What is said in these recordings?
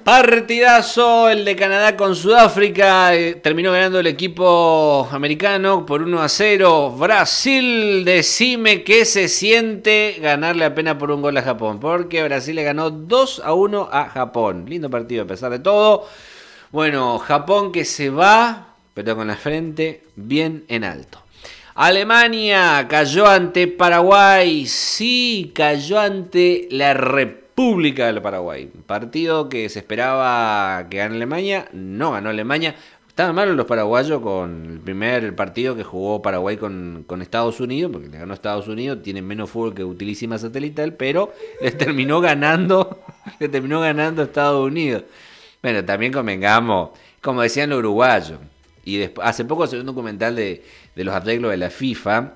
Partidazo el de Canadá con Sudáfrica. Terminó ganando el equipo americano por 1-0. Brasil, decime qué se siente ganarle apenas por un gol a Japón. Porque Brasil le ganó 2-1 a Japón. Lindo partido a pesar de todo. Bueno, Japón que se va, pero con la frente bien en alto. Alemania cayó ante Paraguay. Sí, cayó ante la República del Paraguay. Partido que se esperaba que gane Alemania. No ganó Alemania. Estaban malos los paraguayos con el primer partido que jugó Paraguay con Estados Unidos, porque le ganó Estados Unidos. Tienen menos fútbol que Utilísima Satelital, pero les terminó ganando Estados Unidos. Bueno, también convengamos, como decían los uruguayos. Y después, hace poco se vio un documental de los arreglos de la FIFA,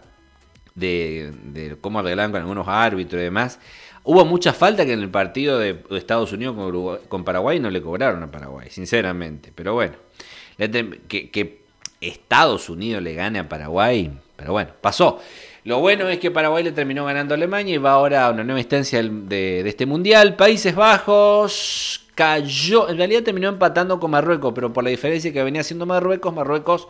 de cómo arreglaban con algunos árbitros y demás. Hubo mucha falta que en el partido de Estados Unidos con Paraguay no le cobraron a Paraguay, sinceramente. Pero bueno, que Estados Unidos le gane a Paraguay, pero bueno, pasó. Lo bueno es que Paraguay le terminó ganando a Alemania y va ahora a una nueva instancia de este mundial. Países Bajos cayó, en realidad terminó empatando con Marruecos, pero por la diferencia que venía haciendo Marruecos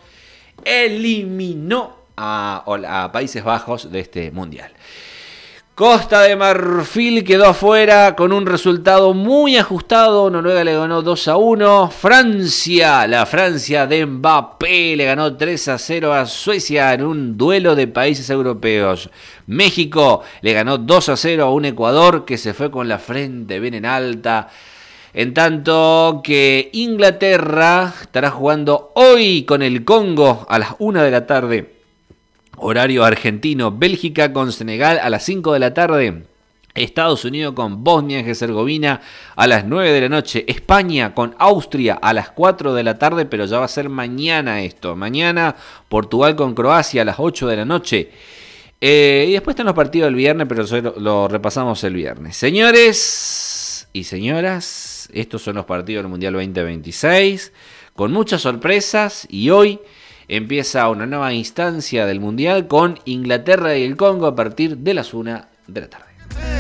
eliminó a Países Bajos de este mundial. Costa de Marfil quedó afuera con un resultado muy ajustado. Noruega le ganó 2-1. La Francia de Mbappé le ganó 3-0 a Suecia en un duelo de países europeos. México le ganó 2-0 a un Ecuador que se fue con la frente bien en alta. En tanto que Inglaterra estará jugando hoy con el Congo a las 1 de la tarde. Horario argentino. Bélgica con Senegal a las 5 de la tarde. Estados Unidos con Bosnia y Herzegovina a las 9 de la noche. España con Austria a las 4 de la tarde, pero ya va a ser mañana esto. Mañana Portugal con Croacia a las 8 de la noche. Y después están los partidos del viernes, pero eso lo repasamos el viernes. Señores y señoras, estos son los partidos del Mundial 2026, con muchas sorpresas, y hoy empieza una nueva instancia del Mundial con Inglaterra y el Congo a partir de las 1 de la tarde.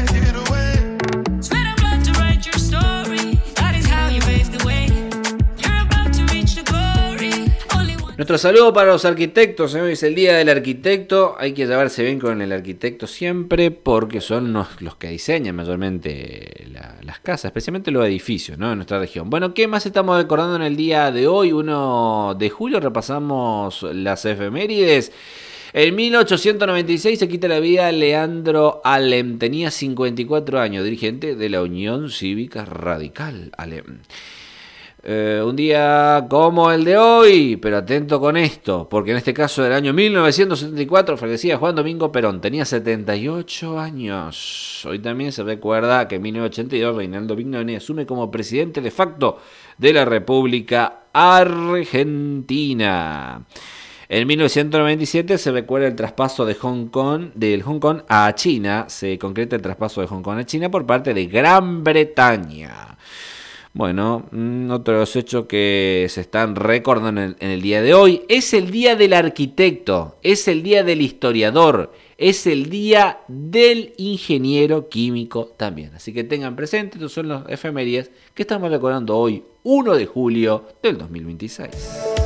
Nuestro saludo para los arquitectos. Hoy es el Día del Arquitecto. Hay que llevarse bien con el arquitecto siempre, porque son los que diseñan mayormente las casas, especialmente los edificios, ¿no?, en nuestra región. Bueno, ¿qué más estamos recordando en el día de hoy? 1 de julio repasamos las efemérides. En 1896 se quita la vida Leandro Alem. Tenía 54 años, dirigente de la Unión Cívica Radical Alem. Un día como el de hoy, pero atento con esto, porque en este caso del año 1974 fallecía Juan Domingo Perón, tenía 78 años. Hoy también se recuerda que en 1982 Reinaldo Vignoni asume como presidente de facto de la República Argentina. En 1997 se recuerda el traspaso de Hong Kong a China. Se concreta el traspaso de Hong Kong a China por parte de Gran Bretaña. Bueno, otro de los hechos que se están recordando en el día de hoy es el día del arquitecto, es el día del historiador, es el día del ingeniero químico también. Así que tengan presente, estos son los efemérides que estamos recordando hoy, 1 de julio del 2026.